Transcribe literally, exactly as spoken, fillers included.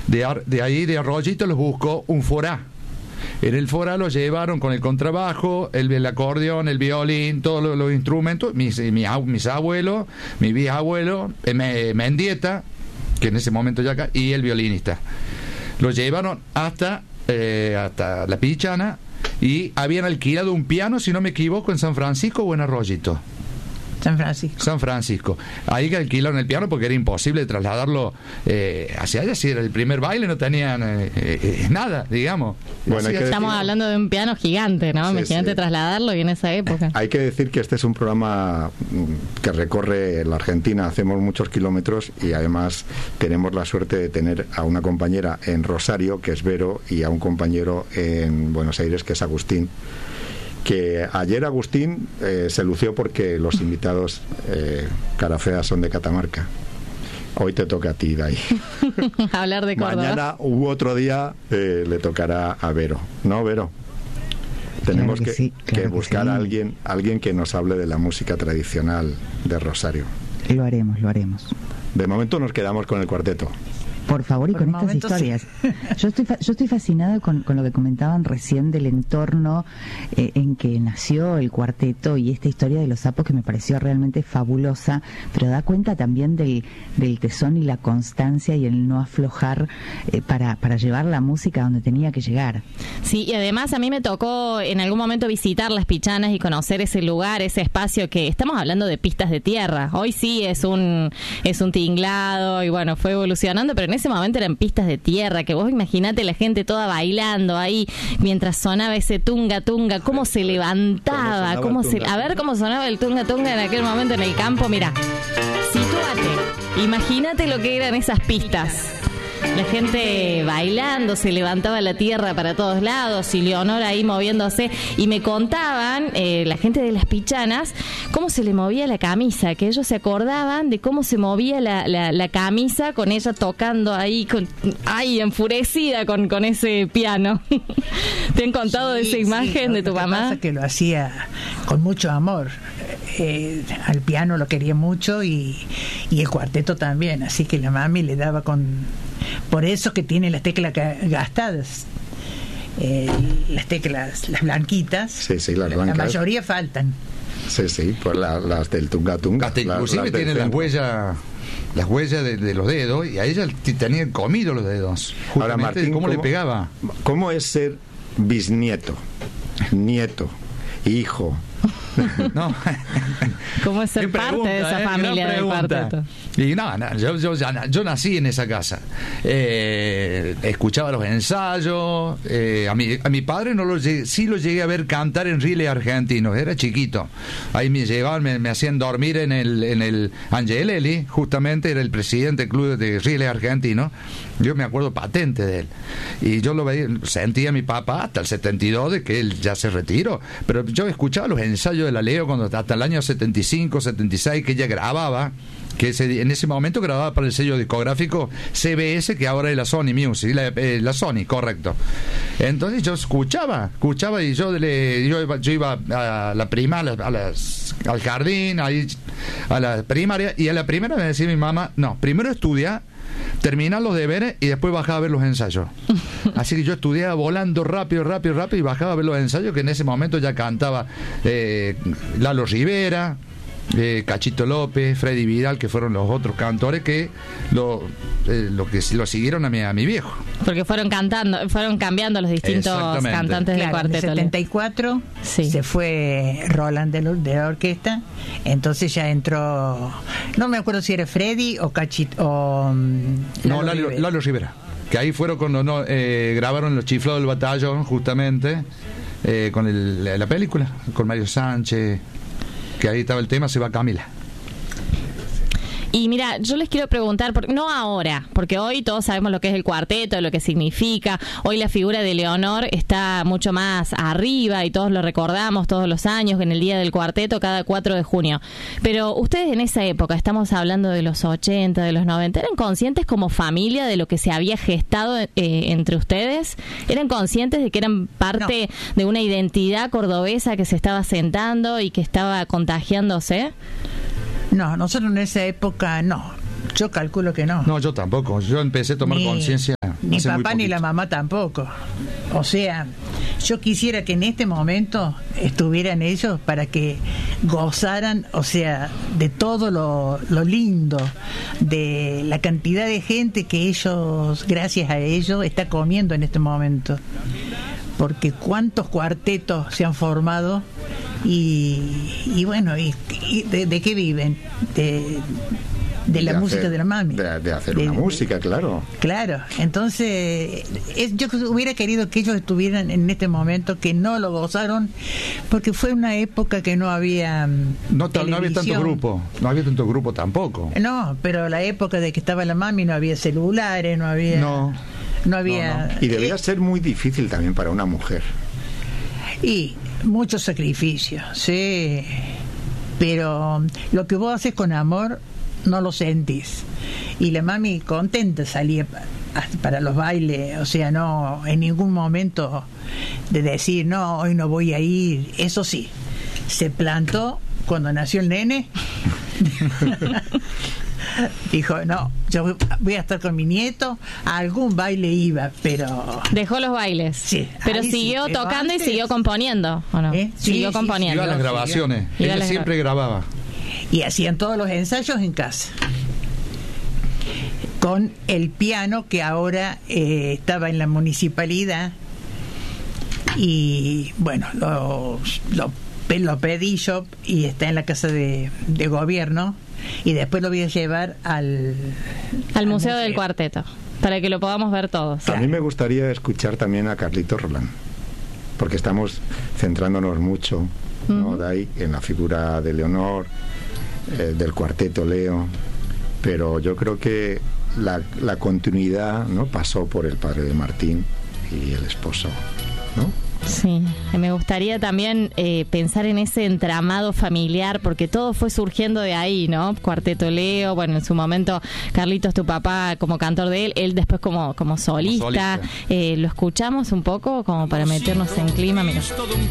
De, ar, de ahí, de Arroyito, los buscó un forá. En el forá los llevaron con el contrabajo, el, el acordeón, el violín, todos los, los instrumentos, mis, mis, mis abuelos, mi bisabuelo, eh, Mendieta, que en ese momento ya acá, y el violinista. Los llevaron hasta, eh, hasta La Pichana y habían alquilado un piano, si no me equivoco, en San Francisco o en Arroyito. San Francisco. San Francisco. Ahí que alquilaron el piano porque era imposible trasladarlo eh, hacia allá. Si era el primer baile, no tenían eh, eh, nada, digamos. Bueno, Estamos decir... hablando de un piano gigante, ¿no? Sí, Imagínate sí. trasladarlo y en esa época. Hay que decir que este es un programa que recorre la Argentina, hacemos muchos kilómetros y además tenemos la suerte de tener a una compañera en Rosario, que es Vero, y a un compañero en Buenos Aires, que es Agustín. Que ayer Agustín eh, se lució porque los invitados eh, cara fea son de Catamarca. Hoy te toca a ti, Dai. Hablar de Córdoba. Mañana u otro día eh, le tocará a Vero. ¿No, Vero? Tenemos claro que, que, sí, claro que buscar que sí. a alguien, alguien que nos hable de la música tradicional de Rosario. Lo haremos, lo haremos. De momento nos quedamos con el cuarteto. Por favor, y Por con estas momento, historias. Sí. Yo estoy fa- yo estoy fascinada con, con lo que comentaban recién del entorno eh, en que nació el cuarteto y esta historia de los sapos que me pareció realmente fabulosa, pero da cuenta también del, del tesón y la constancia y el no aflojar eh, para, para llevar la música donde tenía que llegar. Sí, y además a mí me tocó en algún momento visitar Las Pichanas y conocer ese lugar, ese espacio que estamos hablando de pistas de tierra. Hoy sí es un es un tinglado y bueno, fue evolucionando, pero en ese momento eran pistas de tierra, que vos imaginate la gente toda bailando ahí mientras sonaba ese tunga tunga, cómo se levantaba, cómo, cómo se, a ver cómo sonaba el tunga tunga en aquel momento en el campo. Mira, sitúate, imagínate lo que eran esas pistas. La gente bailando, se levantaba la tierra para todos lados y Leonor ahí moviéndose. Y me contaban, eh, la gente de Las Pichanas, cómo se le movía la camisa, que ellos se acordaban de cómo se movía la, la, la camisa con ella tocando ahí, con, ay, enfurecida con, con ese piano. ¿Te han contado sí, de esa imagen sí, de tu lo que mamá? pasa que lo hacía con mucho amor. Eh, al piano lo quería mucho y, y el cuarteto también, así que la mami le daba con... Por eso que tiene las teclas gastadas, eh, las teclas, las blanquitas, sí, sí, las blancas. La mayoría faltan. Sí, sí, pues la, las del tunga tunga. Hasta inclusive las, las tiene las huellas, las huellas de, de los dedos, y a ella tenían comido los dedos. Ahora, Martín, ¿cómo, ¿cómo le pegaba? ¿Cómo es ser bisnieto, nieto, hijo? No. ¿Cómo es ser parte pregunta, de esa eh, familia del cuarteto? Y no, no yo, yo, yo nací en esa casa. Eh, escuchaba los ensayos. Eh, a, mi, a mi padre no lo llegué, sí lo llegué a ver cantar en Rile argentino. Era chiquito. Ahí me llevaban, me, me hacían dormir en el, en el Angelelli, justamente era el presidente del club de Rile argentino. Yo me acuerdo patente de él. Y yo lo veía, sentía a mi papá hasta el setenta y dos de que él ya se retiró. Pero yo escuchaba los ensayos de la Leo cuando hasta el año setenta y cinco, setenta y seis que ella grababa, que ese, en ese momento grababa para el sello discográfico C B S, que ahora es la Sony Music, la, eh, la Sony, correcto. Entonces yo escuchaba, escuchaba y yo le, yo, iba, yo iba a la prima, a las, a las, al jardín, ahí, a la primaria, y a la primera me decía mi mamá, no, primero estudia, terminar los deberes y después bajaba a ver los ensayos. Así que yo estudiaba volando rápido, rápido, rápido y bajaba a ver los ensayos, que en ese momento ya cantaba eh, Lalo Rivera, eh, Cachito López, Freddy Vidal, que fueron los otros cantores que lo, eh, lo que lo siguieron a mi, a mi viejo. Porque fueron cantando, fueron cambiando los distintos cantantes claro, del cuarteto. En el setenta y cuatro sí. Se fue Roland de, de la orquesta, entonces ya entró, no me acuerdo si era Freddy o Cachito o um, no, Lalo, Lalo Rivera, que ahí fueron cuando no, eh, grabaron Los Chiflados del Batallón, justamente, eh, con el, la, la película, con Mario Sánchez, que ahí estaba el tema, Se va Camila. Y mira, yo les quiero preguntar, porque, no ahora, porque hoy todos sabemos lo que es el cuarteto, lo que significa. Hoy la figura de Leonor está mucho más arriba y todos lo recordamos todos los años, en el Día del Cuarteto, cada cuatro de junio. Pero ustedes en esa época, estamos hablando de los ochenta, de los noventa, ¿eran conscientes como familia de lo que se había gestado eh, entre ustedes? ¿Eran conscientes de que eran parte no. de una identidad cordobesa que se estaba sentando y que estaba contagiándose? No, nosotros en esa época no. Yo calculo que no. No, yo tampoco. Yo empecé a tomar ni, conciencia. Ni Hace muy papá ni poquito. la mamá tampoco. O sea, yo quisiera que en este momento estuvieran ellos para que gozaran, o sea, de todo lo, lo lindo, de la cantidad de gente que ellos, gracias a ellos, está comiendo en este momento. Porque cuántos cuartetos se han formado y, y bueno, y, y de, ¿de qué viven? De, de la De música hacer- de la mami. De, de hacer De- una música, claro. Claro, entonces es, yo hubiera querido que ellos estuvieran en este momento, que no lo gozaron, porque fue una época que no había mm, No, ta- no había tanto televisión. grupo, no había tanto grupo tampoco. No, pero la época de que estaba la mami no había celulares, no había... No. No había... No, Y debía eh, ser muy difícil también para una mujer. Y mucho sacrificio, sí. Pero lo que vos haces con amor no lo sentís. Y la mami contenta salía pa- hasta para los bailes, o sea, no en ningún momento de decir, no, hoy no voy a ir. Eso sí, se plantó cuando nació el nene. Dijo, no, yo voy a estar con mi nieto, a algún baile iba, pero... Dejó los bailes. Sí, pero ahí sí, siguió pero tocando antes- y siguió componiendo, ¿o no? ¿Eh? Sí, Siguió sí, componiendo. Iba a las sí, grabaciones, Iba a ella las siempre grababa. Y hacían todos los ensayos en casa con el piano que ahora eh, estaba en la municipalidad y bueno lo, lo, pe- lo pedí yo y está en la casa de, de gobierno y después lo voy a llevar al Al Museo del Cuarteto, para que lo podamos ver todos. A mí me gustaría escuchar también a Carlitos Roland, porque estamos centrándonos mucho, ¿no? Ujú. De ahí, en la figura de Leonor, eh, del cuarteto Leo, pero yo creo que la, la continuidad, ¿no?, pasó por el padre de Martín y el esposo, ¿no? Sí, me gustaría también eh, pensar en ese entramado familiar, porque todo fue surgiendo de ahí, ¿no? Cuarteto Leo, bueno, en su momento Carlitos, tu papá, como cantor de él, él después como, como solista. solista. Eh, ¿Lo escuchamos un poco como para meternos en clima? Mira.